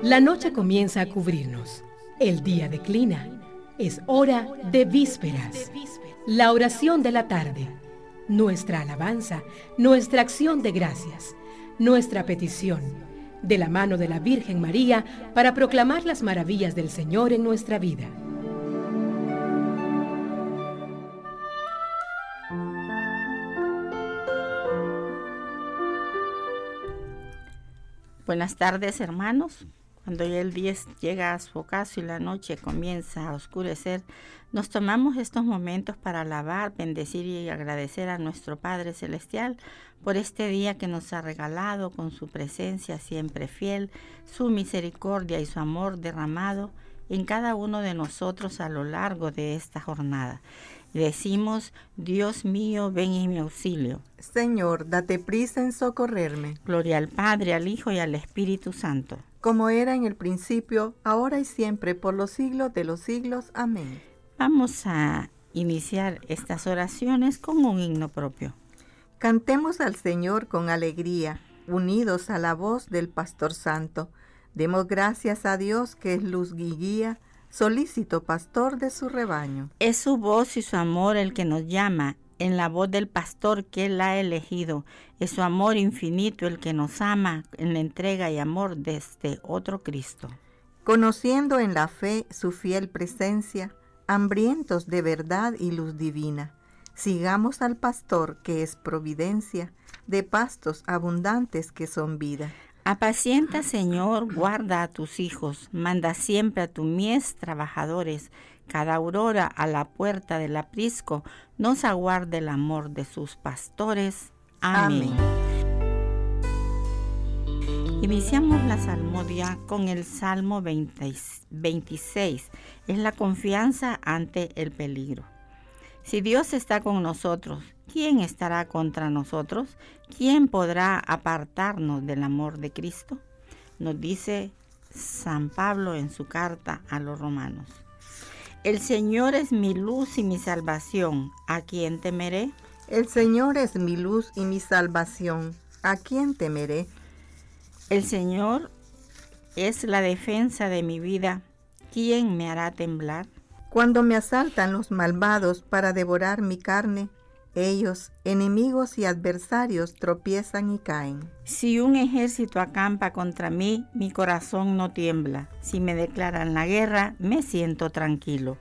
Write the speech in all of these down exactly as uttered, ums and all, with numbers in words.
La noche comienza a cubrirnos. El día declina. Es hora de vísperas. La oración de la tarde. Nuestra alabanza, nuestra acción de gracias, nuestra petición, de la mano de la Virgen María, para proclamar las maravillas del Señor en nuestra vida. Buenas tardes, hermanos. Cuando ya el día llega a su ocaso y la noche comienza a oscurecer, nos tomamos estos momentos para alabar, bendecir y agradecer a nuestro Padre Celestial por este día que nos ha regalado con su presencia siempre fiel, su misericordia y su amor derramado en cada uno de nosotros a lo largo de esta jornada. Decimos: Dios mío, ven en mi auxilio. Señor, date prisa en socorrerme. Gloria al Padre, al Hijo y al Espíritu Santo. Como era en el principio, ahora y siempre, por los siglos de los siglos. Amén. Vamos a iniciar estas oraciones con un himno propio. Cantemos al Señor con alegría, unidos a la voz del Pastor Santo. Demos gracias a Dios que es luz y guía, solícito pastor de su rebaño. Es su voz y su amor el que nos llama, en la voz del pastor que él ha elegido. Es su amor infinito el que nos ama en la entrega y amor de este otro Cristo. Conociendo en la fe su fiel presencia, hambrientos de verdad y luz divina, sigamos al pastor que es providencia, de pastos abundantes que son vida. Apacienta, Señor, guarda a tus hijos, manda siempre a tu mies trabajadores. Cada aurora a la puerta del aprisco nos aguarde el amor de sus pastores. Amén. Amén. Iniciamos la salmodia con el Salmo veintiséis. Es la confianza ante el peligro. Si Dios está con nosotros, ¿quién estará contra nosotros? ¿Quién podrá apartarnos del amor de Cristo? Nos dice San Pablo en su carta a los romanos. El Señor es mi luz y mi salvación. ¿A quién temeré? El Señor es mi luz y mi salvación. ¿A quién temeré? El Señor es la defensa de mi vida. ¿Quién me hará temblar? Cuando me asaltan los malvados para devorar mi carne, ellos, enemigos y adversarios, tropiezan y caen. Si un ejército acampa contra mí, mi corazón no tiembla. Si me declaran la guerra, me siento tranquilo.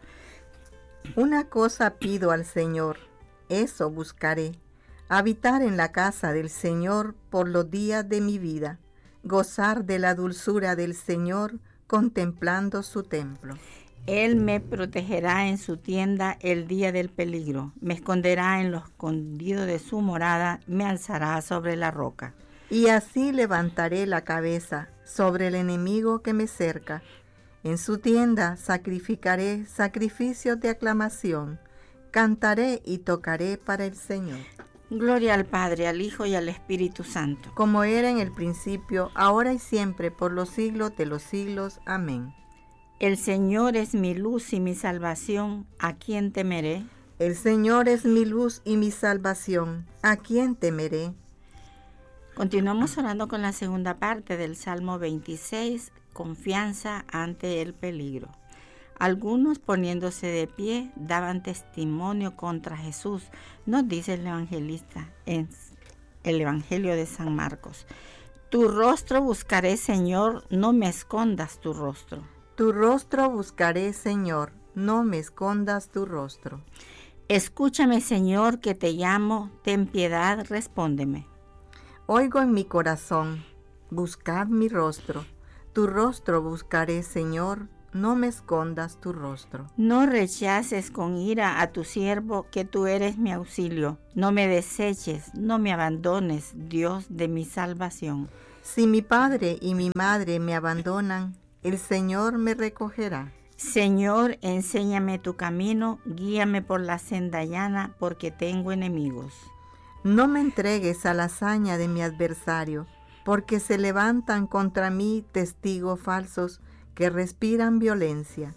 Una cosa pido al Señor, eso buscaré: habitar en la casa del Señor por los días de mi vida, gozar de la dulzura del Señor, contemplando su templo. Él me protegerá en su tienda el día del peligro, me esconderá en lo escondido de su morada, me alzará sobre la roca. Y así levantaré la cabeza sobre el enemigo que me cerca. En su tienda sacrificaré sacrificios de aclamación, cantaré y tocaré para el Señor. Gloria al Padre, al Hijo y al Espíritu Santo. Como era en el principio, ahora y siempre, por los siglos de los siglos. Amén. El Señor es mi luz y mi salvación, ¿a quién temeré? El Señor es mi luz y mi salvación, ¿a quién temeré? Continuamos orando con la segunda parte del Salmo veintiséis, confianza ante el peligro. Algunos, poniéndose de pie, daban testimonio contra Jesús, nos dice el evangelista en el Evangelio de San Marcos. Tu rostro buscaré, Señor, no me escondas tu rostro. Tu rostro buscaré, Señor, no me escondas tu rostro. Escúchame, Señor, que te llamo, ten piedad, respóndeme. Oigo en mi corazón, buscad mi rostro. Tu rostro buscaré, Señor, no me escondas tu rostro. No rechaces con ira a tu siervo, que tú eres mi auxilio. No me deseches, no me abandones, Dios de mi salvación. Si mi padre y mi madre me abandonan, el Señor me recogerá. Señor, enséñame tu camino, guíame por la senda llana, porque tengo enemigos. No me entregues a la hazaña de mi adversario, porque se levantan contra mí testigos falsos que respiran violencia.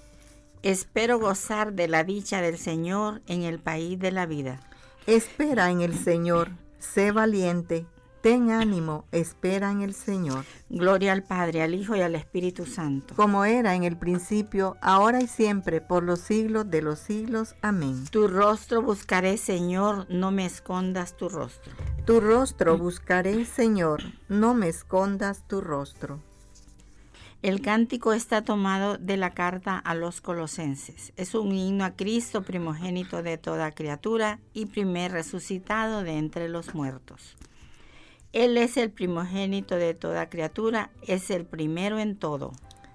Espero gozar de la dicha del Señor en el país de la vida. Espera en el Señor, sé valiente, Ten ánimo, espera en el Señor. Gloria al Padre, al Hijo y al Espíritu Santo. Como era en el principio, ahora y siempre, por los siglos de los siglos. Amén. Tu rostro buscaré, Señor, no me escondas tu rostro. Tu rostro buscaré, Señor, no me escondas tu rostro. El cántico está tomado de la carta a los Colosenses. Es un himno a Cristo, primogénito de toda criatura y primer resucitado de entre los muertos. Él es el primogénito de toda criatura, es el primero en todo.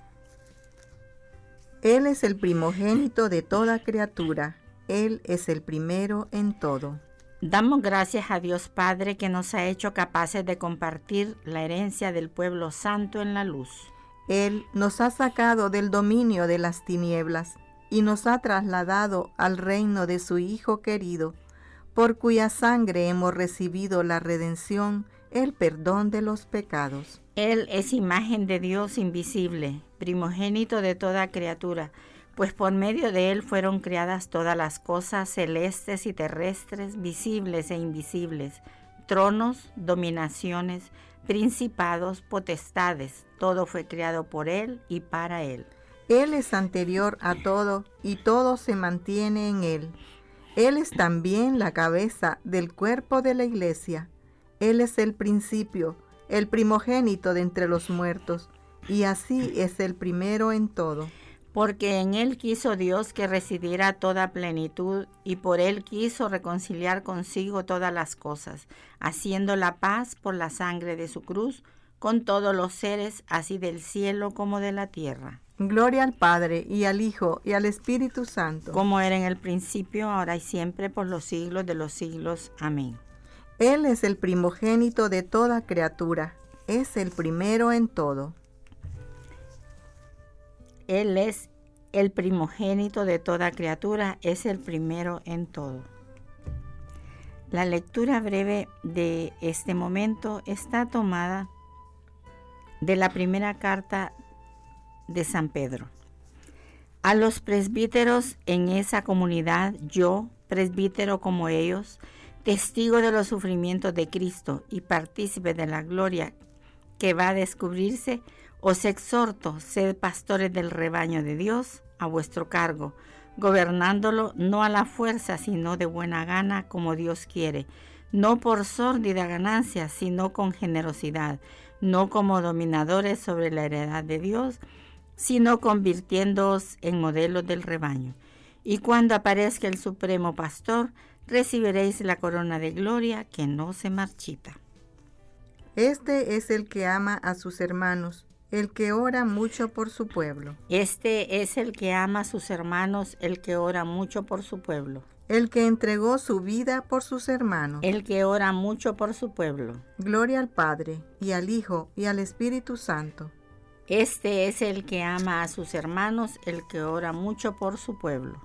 Él es el primogénito de toda criatura, Él es el primero en todo. Damos gracias a Dios Padre que nos ha hecho capaces de compartir la herencia del pueblo santo en la luz. Él nos ha sacado del dominio de las tinieblas y nos ha trasladado al reino de su Hijo querido, por cuya sangre hemos recibido la redención, el perdón de los pecados. Él es imagen de Dios invisible, primogénito de toda criatura, pues por medio de él fueron creadas todas las cosas celestes y terrestres, visibles e invisibles, tronos, dominaciones, principados, potestades, todo fue creado por él y para él. Él es anterior a todo y todo se mantiene en él. Él es también la cabeza del cuerpo de la iglesia. Él es el principio, el primogénito de entre los muertos, y así es el primero en todo. Porque en él quiso Dios que residiera toda plenitud, y por él quiso reconciliar consigo todas las cosas, haciendo la paz por la sangre de su cruz, con todos los seres, así del cielo como de la tierra. Gloria al Padre, y al Hijo, y al Espíritu Santo. Como era en el principio, ahora y siempre, por los siglos de los siglos. Amén. Él es el primogénito de toda criatura, es el primero en todo. Él es el primogénito de toda criatura, es el primero en todo. La lectura breve de este momento está tomada de la primera carta de San Pedro. A los presbíteros en esa comunidad, yo, presbítero como ellos, testigo de los sufrimientos de Cristo y partícipe de la gloria que va a descubrirse, os exhorto, sed pastores del rebaño de Dios a vuestro cargo, gobernándolo no a la fuerza, sino de buena gana, como Dios quiere, no por sórdida ganancia, sino con generosidad, no como dominadores sobre la heredad de Dios, sino convirtiéndoos en modelos del rebaño. Y cuando aparezca el Supremo Pastor, recibiréis la corona de gloria que no se marchita. Este es el que ama a sus hermanos, el que ora mucho por su pueblo. Este es el que ama a sus hermanos, el que ora mucho por su pueblo. El que entregó su vida por sus hermanos. El que ora mucho por su pueblo. Gloria al Padre, y al Hijo, y al Espíritu Santo. Este es el que ama a sus hermanos, el que ora mucho por su pueblo.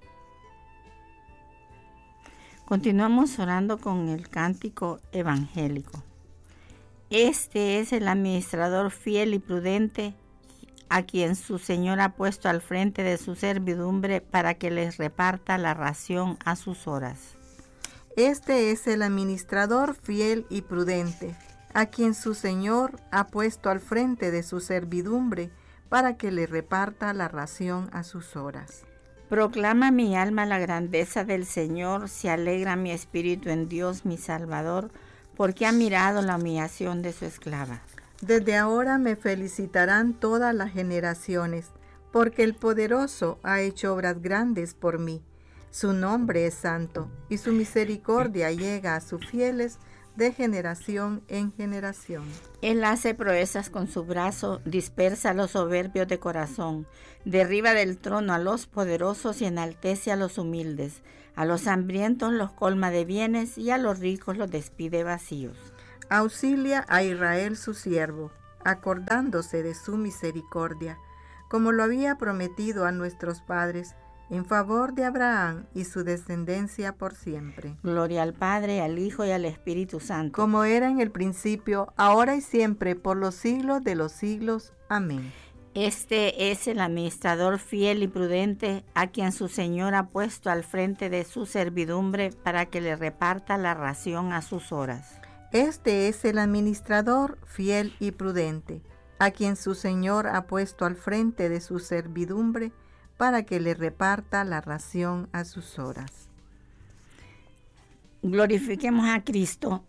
Continuamos orando con el cántico evangélico. Este es el administrador fiel y prudente, a quien su Señor ha puesto al frente de su servidumbre para que les reparta la ración a sus horas. Este es el administrador fiel y prudente, a quien su Señor ha puesto al frente de su servidumbre para que le reparta la ración a sus horas. Proclama mi alma la grandeza del Señor, se alegra mi espíritu en Dios mi Salvador, porque ha mirado la humillación de su esclava. Desde ahora me felicitarán todas las generaciones, porque el Poderoso ha hecho obras grandes por mí. Su nombre es santo, y su misericordia llega a sus fieles de generación en generación. Él hace proezas con su brazo, dispersa a los soberbios de corazón, derriba del trono a los poderosos y enaltece a los humildes. A los hambrientos los colma de bienes y a los ricos los despide vacíos. Auxilia a Israel su siervo, acordándose de su misericordia, como lo había prometido a nuestros padres, en favor de Abraham y su descendencia por siempre. Gloria al Padre, al Hijo y al Espíritu Santo. Como era en el principio, ahora y siempre, por los siglos de los siglos. Amén. Este es el administrador fiel y prudente, a quien su Señor ha puesto al frente de su servidumbre para que le reparta la ración a sus horas. Este es el administrador fiel y prudente, a quien su Señor ha puesto al frente de su servidumbre para que le reparta la ración a sus horas. Glorifiquemos a Cristo,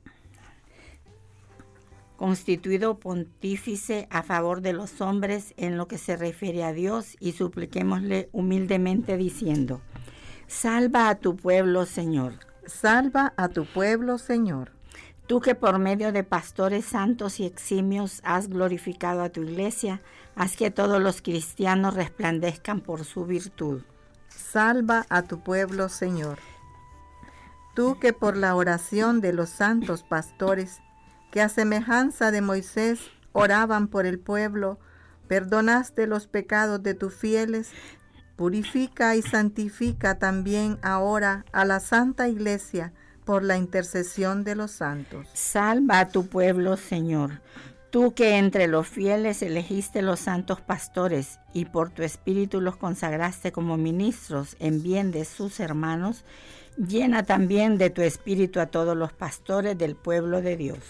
constituido pontífice a favor de los hombres en lo que se refiere a Dios, y supliquémosle humildemente diciendo: salva a tu pueblo, Señor. Salva a tu pueblo, Señor. Tú que por medio de pastores santos y eximios has glorificado a tu iglesia, haz que todos los cristianos resplandezcan por su virtud. Salva a tu pueblo, Señor. Tú que por la oración de los santos pastores, que a semejanza de Moisés oraban por el pueblo, perdonaste los pecados de tus fieles, purifica y santifica también ahora a la Santa Iglesia por la intercesión de los santos. Salva a tu pueblo, Señor. Tú que entre los fieles elegiste los santos pastores y por tu espíritu los consagraste como ministros en bien de sus hermanos, llena también de tu espíritu a todos los pastores del pueblo de Dios.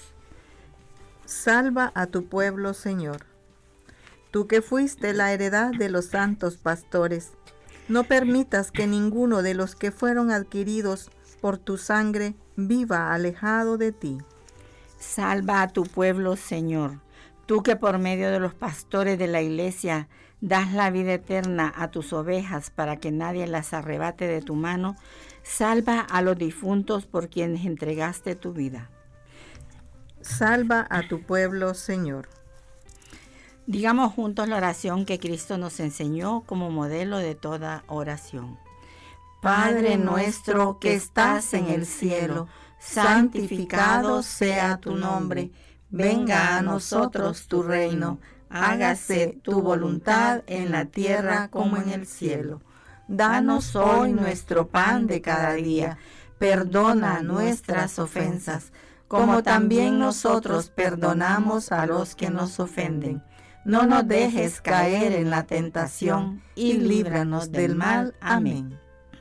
Salva a tu pueblo, Señor. Tú que fuiste la heredad de los santos pastores, no permitas que ninguno de los que fueron adquiridos por tu sangre viva alejado de ti. Salva a tu pueblo, Señor. Tú que por medio de los pastores de la iglesia das la vida eterna a tus ovejas para que nadie las arrebate de tu mano, salva a los difuntos por quienes entregaste tu vida. Salva a tu pueblo, Señor. Digamos juntos la oración que Cristo nos enseñó como modelo de toda oración. Padre nuestro que estás en el cielo, santificado sea tu nombre. Venga a nosotros tu reino. Hágase tu voluntad en la tierra como en el cielo. Danos hoy nuestro pan de cada día. Perdona nuestras ofensas, como también nosotros perdonamos a los que nos ofenden. No nos dejes caer en la tentación y líbranos del mal. Amén.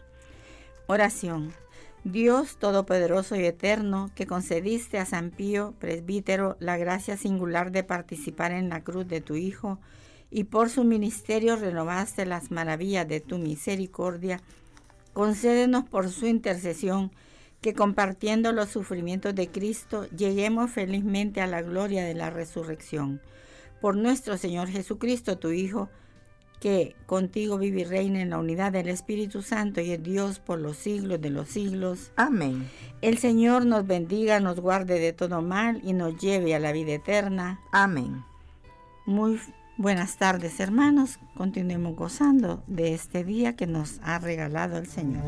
Oración. Dios Todopoderoso y Eterno, que concediste a San Pío, presbítero, la gracia singular de participar en la cruz de tu Hijo, y por su ministerio renovaste las maravillas de tu misericordia, concédenos por su intercesión que, compartiendo los sufrimientos de Cristo, lleguemos felizmente a la gloria de la resurrección. Por nuestro Señor Jesucristo, tu Hijo, que contigo vive y reina en la unidad del Espíritu Santo y es Dios por los siglos de los siglos. Amén. El Señor nos bendiga, nos guarde de todo mal y nos lleve a la vida eterna. Amén. Muy buenas tardes, hermanos. Continuemos gozando de este día que nos ha regalado el Señor.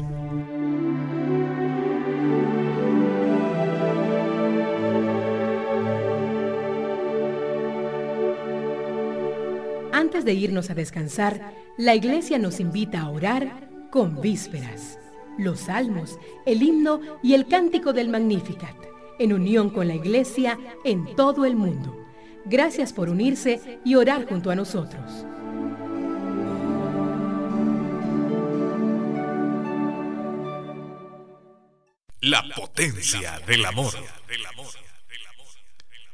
Antes de irnos a descansar, la Iglesia nos invita a orar con vísperas, los salmos, el himno y el cántico del Magnificat, en unión con la Iglesia en todo el mundo. Gracias por unirse y orar junto a nosotros. La potencia del amor.